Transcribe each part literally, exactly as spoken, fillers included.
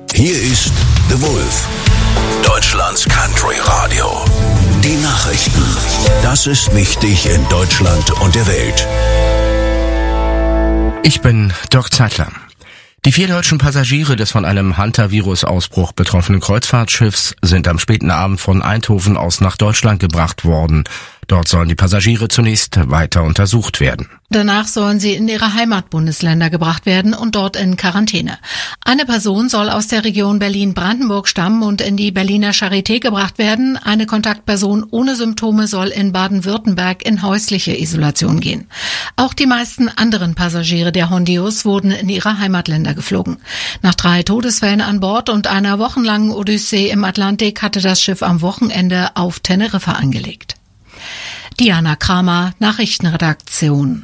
Hier ist The Wolf, Deutschlands Country Radio. Die Nachrichten. Das ist wichtig in Deutschland und der Welt. Ich bin Dirk Zeitler. Die vier deutschen Passagiere des von einem Hunter-Virus-Ausbruch betroffenen Kreuzfahrtschiffs sind am späten Abend von Eindhoven aus nach Deutschland gebracht worden. Dort sollen die Passagiere zunächst weiter untersucht werden. Danach sollen sie in ihre Heimatbundesländer gebracht werden und dort in Quarantäne. Eine Person soll aus der Region Berlin-Brandenburg stammen und in die Berliner Charité gebracht werden. Eine Kontaktperson ohne Symptome soll in Baden-Württemberg in häusliche Isolation gehen. Auch die meisten anderen Passagiere der Hondius wurden in ihre Heimatländer geflogen. Nach drei Todesfällen an Bord und einer wochenlangen Odyssee im Atlantik hatte das Schiff am Wochenende auf Teneriffa angelegt. Diana Kramer, Nachrichtenredaktion.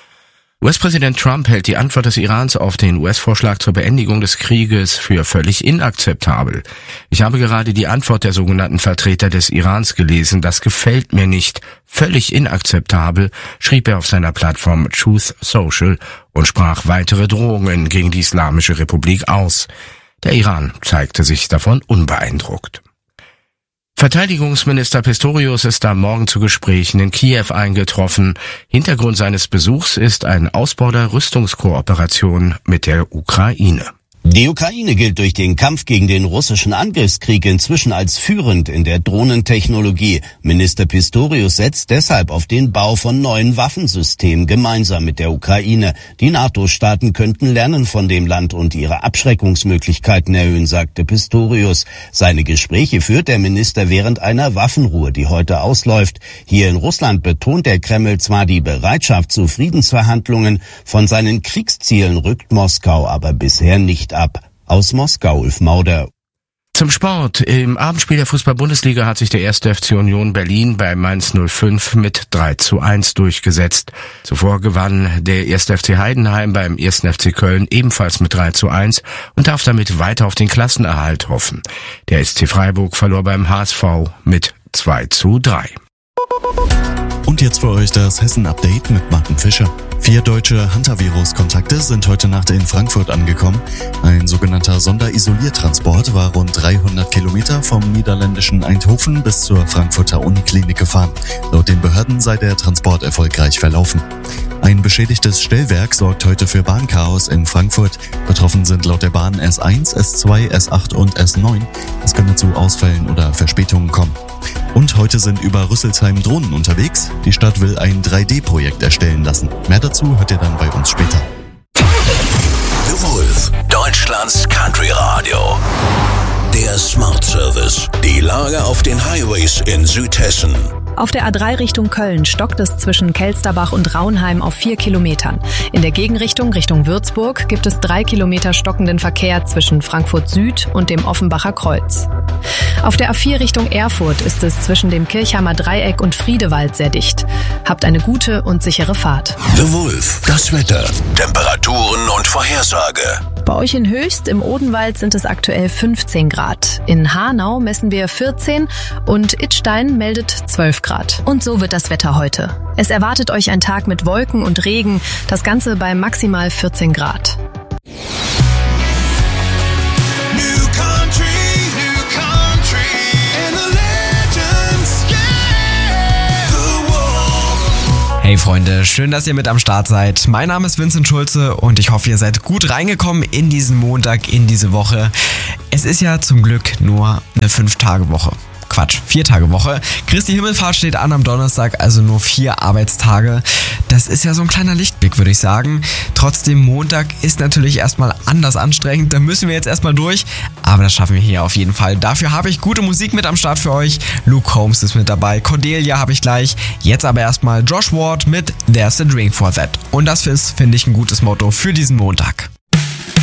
U S-Präsident Trump hält die Antwort des Irans auf den U S-Vorschlag zur Beendigung des Krieges für völlig inakzeptabel. Ich habe gerade die Antwort der sogenannten Vertreter des Irans gelesen. Das gefällt mir nicht. Völlig inakzeptabel, schrieb er auf seiner Plattform Truth Social und sprach weitere Drohungen gegen die Islamische Republik aus. Der Iran zeigte sich davon unbeeindruckt. Verteidigungsminister Pistorius ist am Morgen zu Gesprächen in Kiew eingetroffen. Hintergrund seines Besuchs ist ein Ausbau der Rüstungskooperation mit der Ukraine. Die Ukraine gilt durch den Kampf gegen den russischen Angriffskrieg inzwischen als führend in der Drohnentechnologie. Minister Pistorius setzt deshalb auf den Bau von neuen Waffensystemen gemeinsam mit der Ukraine. Die NATO-Staaten könnten lernen von dem Land und ihre Abschreckungsmöglichkeiten erhöhen, sagte Pistorius. Seine Gespräche führt der Minister während einer Waffenruhe, die heute ausläuft. Hier in Russland betont der Kreml zwar die Bereitschaft zu Friedensverhandlungen, von seinen Kriegszielen rückt Moskau aber bisher nicht ab. Aus Moskau, Ulf Mauder. Zum Sport. Im Abendspiel der Fußball-Bundesliga hat sich der erste F C Union Berlin bei Mainz null fünf mit drei zu eins durchgesetzt. Zuvor gewann der erste F C Heidenheim beim ersten F C Köln ebenfalls mit drei zu eins und darf damit weiter auf den Klassenerhalt hoffen. Der S C Freiburg verlor beim H S V mit zwei zu drei. Und jetzt für euch das Hessen-Update mit Martin Fischer. Vier deutsche Hunter-Virus-Kontakte sind heute Nacht in Frankfurt angekommen. Ein sogenannter Sonderisoliertransport war rund dreihundert Kilometer vom niederländischen Eindhoven bis zur Frankfurter Uniklinik gefahren. Laut den Behörden sei der Transport erfolgreich verlaufen. Ein beschädigtes Stellwerk sorgt heute für Bahnchaos in Frankfurt. Betroffen sind laut der Bahn S eins, S zwei, S acht und S neun. Es könne zu Ausfällen oder Verspätungen kommen. Und heute sind über Rüsselsheim Drohnen unterwegs. Die Stadt will ein drei D Projekt erstellen lassen. Mehr dazu hört ihr dann bei uns später. The Wolf, Deutschlands Country Radio. Der Smart Service. Die Lage auf den Highways in Südhessen. Auf der A drei Richtung Köln stockt es zwischen Kelsterbach und Raunheim auf vier Kilometern. In der Gegenrichtung Richtung Würzburg gibt es drei Kilometer stockenden Verkehr zwischen Frankfurt Süd und dem Offenbacher Kreuz. Auf der A vier Richtung Erfurt ist es zwischen dem Kirchheimer Dreieck und Friedewald sehr dicht. Habt eine gute und sichere Fahrt. The Wolf, das Wetter, Temperaturen und Vorhersage. Bei euch in Höchst im Odenwald sind es aktuell fünfzehn Grad. In Hanau messen wir vierzehn und Idstein meldet zwölf Grad. Und so wird das Wetter heute. Es erwartet euch ein Tag mit Wolken und Regen, das Ganze bei maximal vierzehn Grad. Hey Freunde, schön, dass ihr mit am Start seid. Mein Name ist Vincent Schulze und ich hoffe, ihr seid gut reingekommen in diesen Montag, in diese Woche. Es ist ja zum Glück nur eine fünf-Tage-Woche. Quatsch, Vier-Tage-Woche. Christi Himmelfahrt steht an am Donnerstag, also nur vier Arbeitstage. Das ist ja so ein kleiner Lichtblick, würde ich sagen. Trotzdem, Montag ist natürlich erstmal anders anstrengend. Da müssen wir jetzt erstmal durch. Aber das schaffen wir hier auf jeden Fall. Dafür habe ich gute Musik mit am Start für euch. Luke Combs ist mit dabei. Cordelia habe ich gleich. Jetzt aber erstmal Josh Ward mit There's a Drink for That. Und das ist, finde ich, ein gutes Motto für diesen Montag.